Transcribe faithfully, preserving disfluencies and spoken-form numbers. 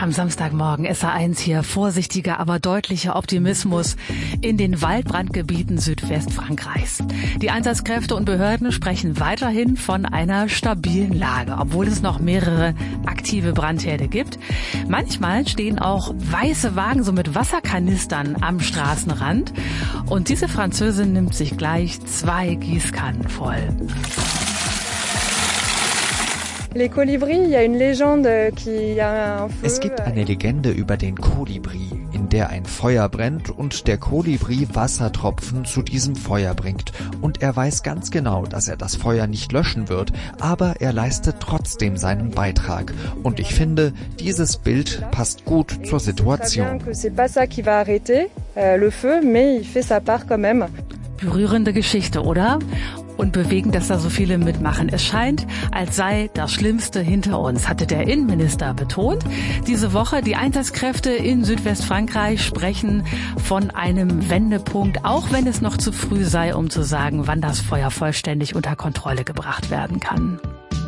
Am Samstagmorgen S A eins hier, vorsichtiger, aber deutlicher Optimismus in den Waldbrandgebieten Südwestfrankreichs. Die Einsatzkräfte und Behörden sprechen weiterhin von einer stabilen Lage, obwohl es noch mehrere aktive Brandherde gibt. Manchmal stehen auch weiße Wagen so mit Wasserkanistern am Straßenrand. Und diese Französin nimmt sich gleich zwei Gießkannen voll. Es gibt eine Legende über den Kolibri, in der ein Feuer brennt und der Kolibri Wassertropfen zu diesem Feuer bringt. Und er weiß ganz genau, dass er das Feuer nicht löschen wird, aber er leistet trotzdem seinen Beitrag. Und ich finde, dieses Bild passt gut zur Situation. Berührende Geschichte, oder? Und bewegend, dass da so viele mitmachen. Es scheint, als sei das Schlimmste hinter uns, hatte der Innenminister betont. Diese Woche die Einsatzkräfte in Südwestfrankreich sprechen von einem Wendepunkt, auch wenn es noch zu früh sei, um zu sagen, wann das Feuer vollständig unter Kontrolle gebracht werden kann.